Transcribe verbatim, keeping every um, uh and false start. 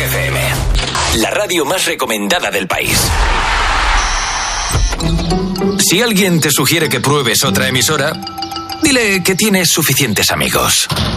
F M, la radio más recomendada del país. Si alguien te sugiere que pruebes otra emisora, dile que tienes suficientes amigos.